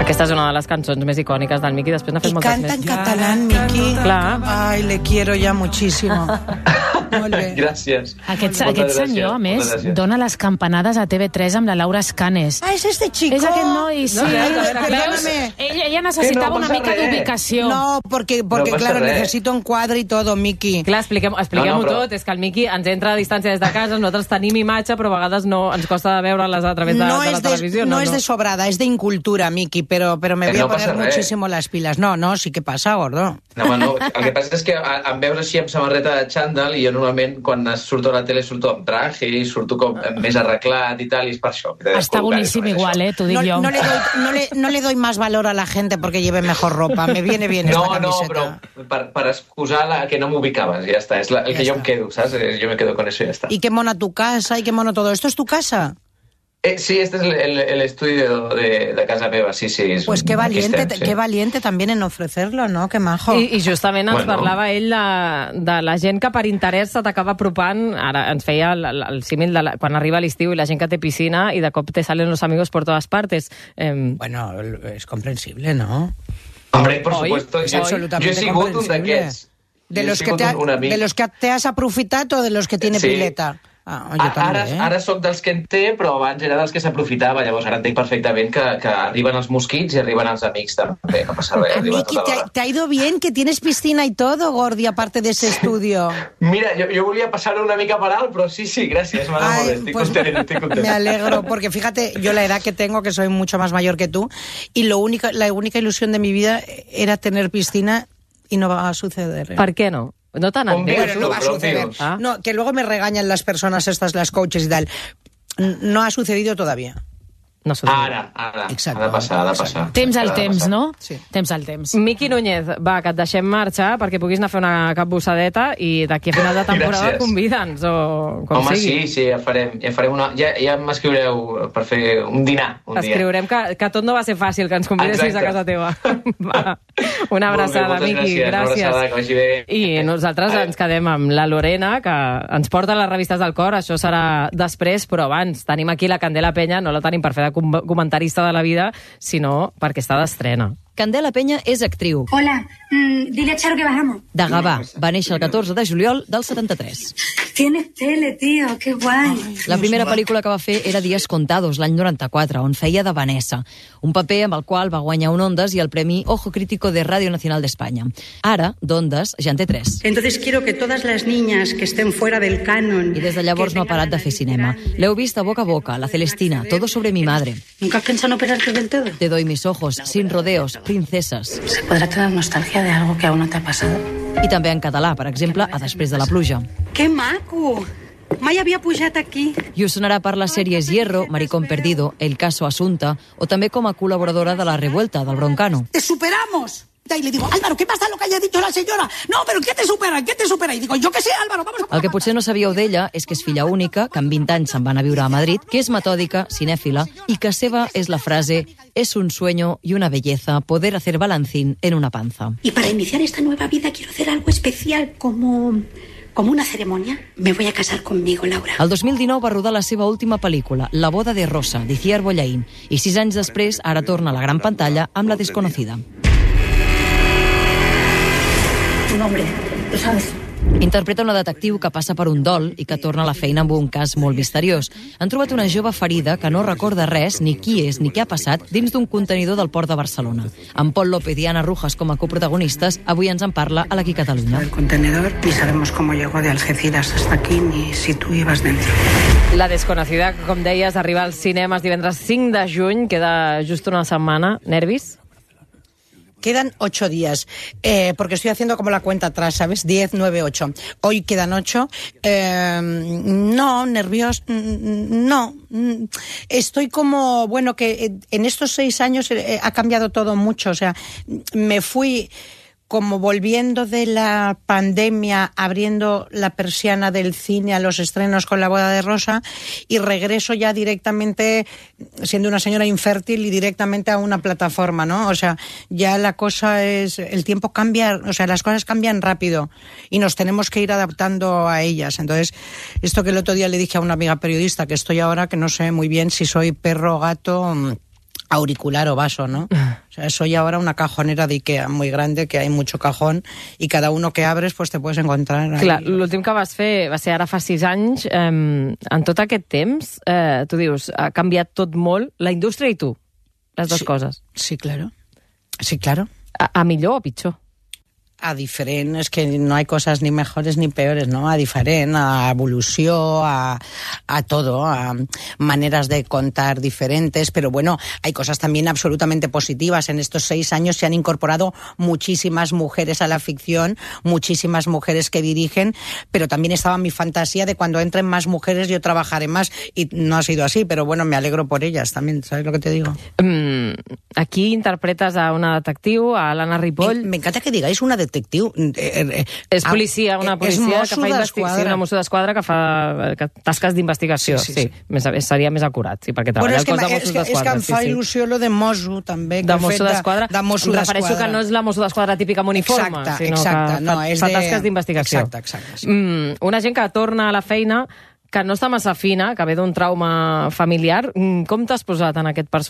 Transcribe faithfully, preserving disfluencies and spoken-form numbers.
Aquesta és una de les cançons més icòniques del Miki, després n'ha fet I moltes canta més. en català, Miki. Clar. Ai, le quiero ya muchísimo. Molt bé. Gràcies. Aquest, Moltes aquest gràcies, senyor, a més, moltes gràcies. dona les campanades a T V tres amb la Laura Escanes. Ah, és este chico. És aquest noi, sí. No, a veure, a veure, perdóname. Ella, ella necessitava Que no una passa mica res. d'ubicació. No, porque, porque No pasa claro, res. necesito un quadre y todo, Miki. Clar, expliquem-ho expliquem No, no, però- tot. És que el Miki ens entra a distància des de casa, nosaltres tenim imatge, però a vegades no ens costa veure-les a través de, No, de la es de, televisió. no es de sobrada, es de incultura, Miki, pero, pero me Que voy no a poner pasa res. muchísimo las pilas. No, no, sí que pasa, gordo. No, home, no. El que passa és que em veus així amb samarreta de xandall i jo normalment quan surto a la tele surto amb traje i surto com més arreglat i tal, i és per això. que t'he de Està col·locar, boníssim és per igual, això. eh, t'ho dic No, jo. no le doy, no, le, no le doy más valor a la gente porque lleve mejor ropa. Me viene bien esta No, no, camiseta. però per, per excusar la, que no m'ubicaves, ja està. És la, el Ja que jo està. em quedo, saps? Jo me quedo con eso i ja està. Y qué mona tu casa, y qué mono todo. ¿Esto es tu casa? Eh, sí, este es el, el, el estudio de, de casa meva, sí, sí. És Pues qué aquí valiente, estem, sí. qué valiente también en ofrecerlo, ¿no? Qué majo. I, I justament ens Bueno. parlava ell de, de la gent que per interès se t'acaba apropant. Ara ens feia el, el, el símil de la, quan arriba l'estiu i la gent que té piscina i de cop te salen los amigos por todas partes. Eh, Bueno, es comprensible, ¿no? Hombre, por Oi, supuesto. és Jo, absolutamente jo he sigut un comprensible. d'aquests. De Jo he los, que sigut te ha- un, un amic. de los que te has aprofitado o de los que tiene Sí. pileta. Ah, jo A- també, ara, eh? ara sóc dels que en té, però abans era dels que s'aprofitava. Llavors ara entenc perfectament que, que arriben els mosquits i arriben els amics també. No passa res. A arriba Miki, tota te, l'hora. ha- te ha ido bien, que tienes piscina y todo, Gordi, aparte de ese estudio. Mira, jo, jo volia passar una mica per alt, però sí, sí, gràcies. M'ha anat molt bé. Ay, Estic pues content, estic content. me alegro, porque fíjate, yo la edad que tengo, que soy mucho más mayor que tú, y lo único, la única ilusión de mi vida era tener piscina y no va a suceder. ¿eh? per què no? No t'ha anat Com bé? dius Bueno, tu, no va a però suceder. dius. Ah. No, que luego me regañan las personas estas, las coaches y tal. No ha sucedido todavía. No s'ho Ara, ara. Exacte. Ha de passar, ha de passar. Temps al Ha de temps, passar. no? Sí. Temps al temps. Miqui Núñez, va, que et deixem marxar perquè puguis anar a fer una capbussadeta i d'aquí a final de temporada Gràcies. convida'ns o com Home, sigui. sí, sí, ja farem, ja farem una... Ja, ja m'escriureu per fer un dinar, un dia. Escriurem que, que tot no va ser fàcil, que ens convidessis Exacte. a casa teva. Va, una abraçada, Molt bé, moltes Miqui, gràcies. Una gràcies. abraçada, que vagi bé. I nosaltres Adéu. ens quedem amb la Lorena, que ens porta les revistes del cor, això serà després, però abans tenim aquí la Candela Peña, no la tenim per fer de com comentarista de la vida, sinó perquè està d'estrena. Candela Peña és actriu. Hola, mm, dile a Charo que bajamos. De Gavà. Va néixer el catorze de juliol del setanta-tres. Tienes tele, tío, qué guay. La primera pel·lícula que va fer era Días Contados, l'any noranta-quatre, on feia de Vanessa, un paper amb el qual va guanyar un Ondas i el Premi Ojo Crítico de Radio Nacional d'Espanya. Ara, d'Ondas, ja en té tres. Entonces quiero que todas las niñas que estén fuera del canon... I des de llavors no ha parat de fer cinema. L'heu vist a Boca a Boca, La Celestina, Todo sobre mi madre. ¿Nunca has pensado en operarte del todo? Te doy mis ojos, Sin rodeos, Princesas. ¿Se podrá tener nostalgia de algo que aún no te ha pasado? I també en català, per exemple, a Després de la pluja. ¡Qué maco! Mai havia pujat aquí. I us sonarà per les sèries Hierro, Maricón Perdido, El caso Asunta, o també com a col·laboradora de La Revuelta, del Broncano. ¡Te superamos! Y le digo, Álvaro, ¿qué pasa lo que haya dicho la señora? No, pero ¿qué te supera? ¿Qué te supera? Y digo, yo qué sé, Álvaro, vamos a... El que potser no sabíeu d'ella és que és filla única, que amb vint anys se'n va anar a viure a Madrid, que és metòdica, cinèfila, i que seva és la frase «Es un sueño y una belleza poder hacer balancín en una panza». Y para iniciar esta nueva vida quiero hacer algo especial, como... como una ceremonia. Me voy a casar conmigo, Laura. El dos mil dinou va rodar la seva última pel·lícula, La boda de Rosa, d'Iciar Bollaín, i sis anys després ara torna a la gran pantalla amb La desconocida. Tu nombre, lo sabes. Interpreta una detectiu que passa per un dol i que torna a la feina amb un cas molt misteriós. Han trobat una jove ferida que no recorda res, ni qui és ni què ha passat, dins d'un contenidor del port de Barcelona. Amb Pol López i Ana Rujas com a coprotagonistes, avui ens en parla a l'Aquí Catalunya. El contenedor, ni sabemos cómo llegó de Algeciras hasta aquí, ni si tú ibas dentro. La desconocida, com deies, arriba als cinemes divendres cinc de juny, queda just una setmana. Nervis? Quedan ocho días, eh, porque estoy haciendo como la cuenta atrás, ¿sabes? Diez, nueve, ocho. Hoy quedan ocho. Eh, no, nervios, no. Estoy como, bueno, que en estos seis años ha cambiado todo mucho. O sea, me fui como volviendo de la pandemia, abriendo la persiana del cine a los estrenos con La boda de Rosa, y regreso ya directamente, siendo una señora infértil, y directamente a una plataforma, ¿no? O sea, ya la cosa es... El tiempo cambia, o sea, las cosas cambian rápido y nos tenemos que ir adaptando a ellas. Entonces, esto que el otro día le dije a una amiga periodista, que estoy ahora, que no sé muy bien si soy perro, gato... auricular o vaso, ¿no? O sea, soy ahora una cajonera de Ikea muy grande, que hay mucho cajón, i cada uno que abres, pues te puedes encontrar ahí. Clar, l'últim que vas fer va ser ara fa sis anys. Eh, en tot aquest temps, eh, tu dius, ha canviat tot molt, la indústria i tu, les dues Sí. coses. Sí, claro. Sí, claro. A, a millor o pitjor? A diferent, és que no hay cosas ni mejores ni peores, ¿no? A diferent, a evolució, a, a todo, a maneras de contar diferentes, pero bueno, hay cosas también absolutamente positivas. En estos seis años se han incorporado muchísimas mujeres a la ficción, muchísimas mujeres que dirigen, pero también estaba mi fantasía de cuando entren más mujeres yo trabajaré más, y no ha sido así, pero bueno, me alegro por ellas también, ¿sabes lo que te digo? Mm, aquí interpretes a una detectiu, a l'Anna Ripoll. Me, me encanta que digáis una detectiu. Eh, eh, És policia, una policia que fa investigació, sí, una mosso d'esquadra que fa que tasques d'investigació. Sí, sí, sí. sí. Més, seria més acurat, sí, perquè Bueno, treballa és al que, cos de és, Mossos que, és que d'Esquadra. em fa sí, sí. il·lusió lo de Mosso, també. que De he fet mosso d'esquadra. De, de mosso Em refereixo d'esquadra. que no és la mosso d'esquadra típica amb uniforme, Exacte, sinó exacte. que No, fa, és fa de... tasques d'investigació. Exacte, exacte. Sí. Mm, una gent que torna a la feina, que no està massa fina, que ve d'un trauma familiar. Com t'has posat en aquest personatge?